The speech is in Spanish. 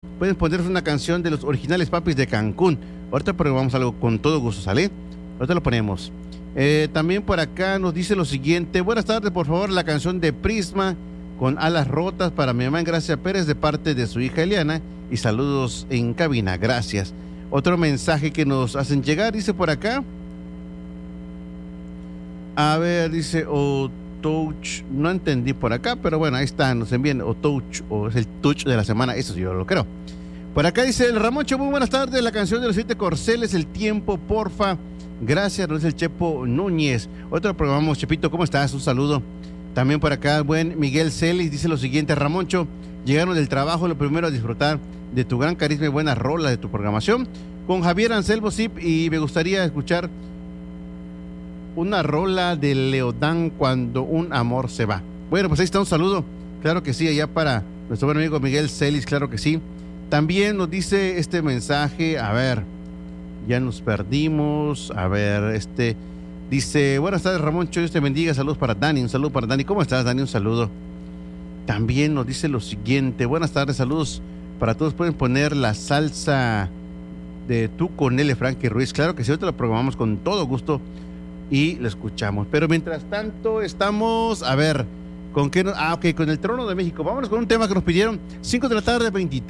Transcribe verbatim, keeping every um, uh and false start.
pueden ponerse una canción de los originales Papis de Cancún. Ahorita probamos algo con todo gusto, ¿sale? Ahorita lo ponemos. Eh, también por acá nos dice lo siguiente. Buenas tardes, por favor, la canción de Prisma con alas rotas para mi mamá Gracia Pérez de parte de su hija Eliana y saludos en cabina, gracias. Otro mensaje que nos hacen llegar, dice por acá. A ver, dice o touch, no entendí por acá, pero bueno, ahí está, nos envían o touch, o es el touch de la semana, eso sí yo lo creo. Por acá dice el Ramoncho, muy buenas tardes, la canción de los siete corceles, el tiempo, porfa. Gracias, nos dice el Chepo Núñez. Otro programamos, Chepito, ¿cómo estás? Un saludo. También por acá, el buen Miguel Celis dice lo siguiente, Ramoncho, llegaron del trabajo, lo primero a disfrutar de tu gran carisma y buena rola de tu programación. Con Javier Anselmo Zip y me gustaría escuchar una rola de Leodán, Cuando un amor se va. Bueno, pues ahí está un saludo, claro que sí, allá para nuestro buen amigo Miguel Celis, claro que sí. También nos dice este mensaje, a ver, ya nos perdimos, a ver, este, dice, buenas tardes Ramoncho, Dios te bendiga, saludos para Dani, un saludo para Dani, ¿cómo estás Dani? Un saludo. También nos dice lo siguiente, buenas tardes, saludos para todos, pueden poner la salsa de Tú con L. Frankie Ruiz, claro que sí, ahorita lo programamos con todo gusto y lo escuchamos. Pero mientras tanto estamos, a ver, ¿con qué? No? Ah, ok, con el Trono de México. Vámonos con un tema que nos pidieron, cinco de la tarde, veintitrés